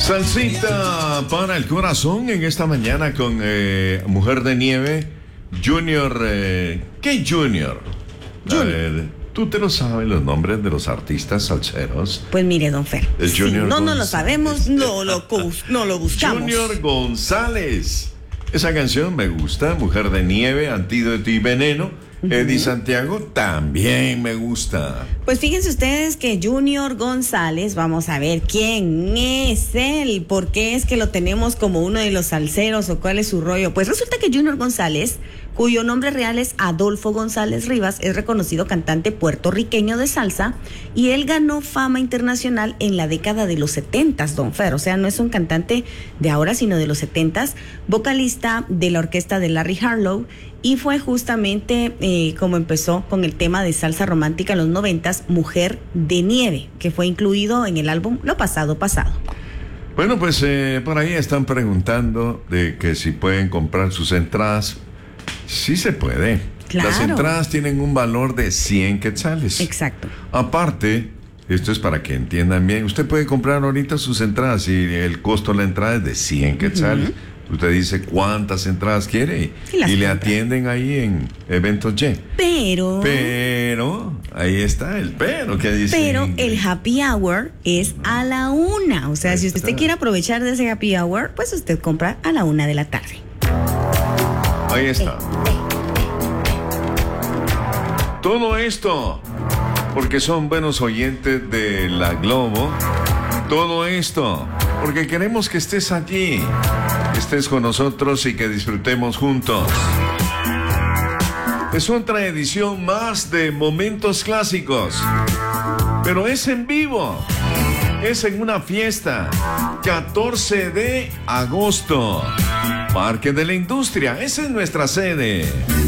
Salsita para el corazón en esta mañana con Mujer de Nieve, Junior. ¿Qué Junior? A ver, ¿tú te lo sabes los nombres de los artistas salseros? Pues mire, don Fer, si no lo sabemos, no lo buscamos. Junior González. Esa canción me gusta, Mujer de Nieve, Antídoto y Veneno. Eddie Santiago también me gusta. Pues fíjense ustedes que Junior González, vamos a ver quién es él, por qué es que lo tenemos como uno de los salseros o cuál es su rollo. Pues resulta que Junior González, cuyo nombre real es Adolfo González Rivas, es reconocido cantante puertorriqueño de salsa y él ganó fama internacional en la década de los 70s, don Fer. O sea, no es un cantante de ahora, sino de los 70s, vocalista de la orquesta de Larry Harlow, y fue justamente como empezó con el tema de salsa romántica en los 90s, Mujer de Nieve, que fue incluido en el álbum Lo Pasado Pasado. Bueno, pues por ahí están preguntando de que si pueden comprar sus entradas. Sí se puede. Claro. Las entradas tienen un valor de 100 quetzales. Exacto. Aparte, esto es para que entiendan bien, usted puede comprar ahorita sus entradas y el costo de la entrada es de 100 quetzales. Usted dice cuántas entradas quiere y le atienden ahí en Eventos Y. Pero, ahí está el pero que dice. Pero el happy hour es a la 1. O sea, ahí si usted quiere aprovechar de ese happy hour, pues usted compra a la 1 de la tarde. Ahí está. Todo esto porque son buenos oyentes de La Globo. Todo esto porque queremos que estés aquí, que estés con nosotros y que disfrutemos juntos. Es otra edición más de Momentos Clásicos, pero es en vivo, es en una fiesta, 14 de agosto, Parque de la Industria, esa es nuestra sede.